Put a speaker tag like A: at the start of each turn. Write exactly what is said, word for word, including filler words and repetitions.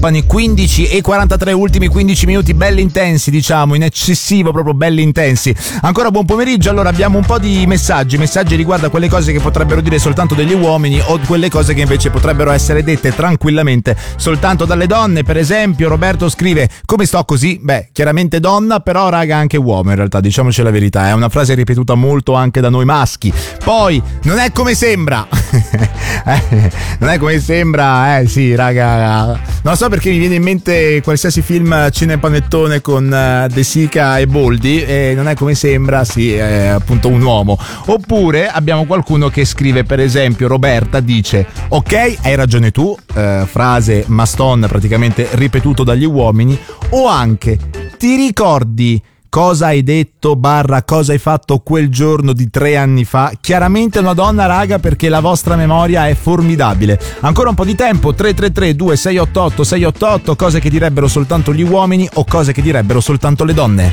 A: Company, quindici e quarantatré, ultimi quindici minuti belli intensi, diciamo, in eccessivo, proprio belli intensi. Ancora buon pomeriggio. Allora abbiamo un po' di messaggi, messaggi riguardo a quelle cose che potrebbero dire soltanto degli uomini o quelle cose che invece potrebbero essere dette tranquillamente soltanto dalle donne. Per esempio Roberto scrive: come sto così? Beh, chiaramente donna, però raga anche uomo, in realtà, diciamoci la verità, è una frase ripetuta molto anche da noi maschi. Poi non è come sembra eh, non è come sembra, eh sì raga, non so perché mi viene in mente qualsiasi film cinepanettone con uh, De Sica e Boldi, e non è come sembra, sì, è appunto un uomo. Oppure abbiamo qualcuno che scrive, per esempio Roberta dice: ok, hai ragione tu, eh, frase maston praticamente ripetuto dagli uomini. O anche: ti ricordi cosa hai detto barra cosa hai fatto quel giorno di tre anni fa? Chiaramente una donna, raga, perché la vostra memoria è formidabile. Ancora un po' di tempo. Tre tre tre due sei otto otto sei otto otto, cose che direbbero soltanto gli uomini o cose che direbbero soltanto le donne.